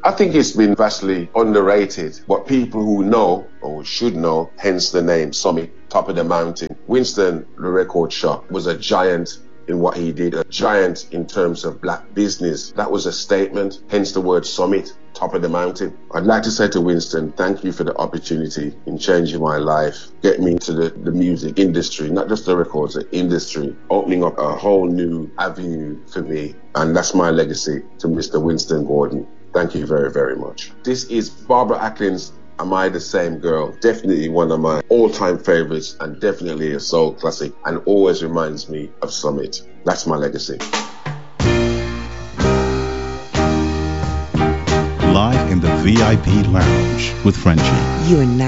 I think it's been vastly underrated, but people who know or should know, hence the name Summit, Top of the Mountain. Winston, the record shop, was a giant in what he did, a giant in terms of black business. That was a statement, hence the word Summit, Top of the Mountain. I'd like to say to Winston, thank you for the opportunity in changing my life, getting me into the music industry, not just the records, the industry, opening up a whole new avenue for me. And that's my legacy to Mr. Winston Gordon. Thank you very, very much. This is Barbara Acklin's Am I the Same Girl? Definitely one of my all-time favorites and definitely a soul classic and always reminds me of Summit. That's my legacy. Live in the VIP lounge with Frenchie. You are now